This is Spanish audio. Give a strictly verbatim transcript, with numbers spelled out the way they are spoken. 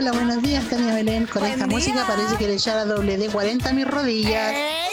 Hola, buenos días, Tania Belén. Con Buen esta día. música parece que le echara doble D cuarenta a mis rodillas.